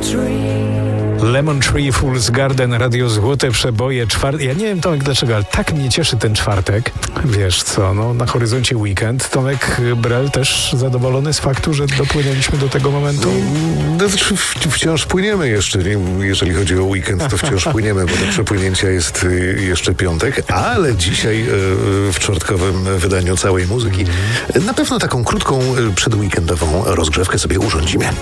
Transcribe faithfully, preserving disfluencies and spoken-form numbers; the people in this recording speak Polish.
Lemon Tree, Fool's Garden, Radio Złote Przeboje, czwartek. Ja nie wiem, Tomek, dlaczego, ale tak mnie cieszy ten czwartek. Wiesz co, no na horyzoncie weekend. Tomek Brel też zadowolony z faktu, że dopłynęliśmy do tego momentu? No, wciąż płyniemy jeszcze, nie? Jeżeli chodzi o weekend, to wciąż płyniemy, bo do przepłynięcia jest jeszcze piątek, ale dzisiaj w czwartkowym wydaniu całej muzyki na pewno taką krótką przedweekendową rozgrzewkę sobie urządzimy.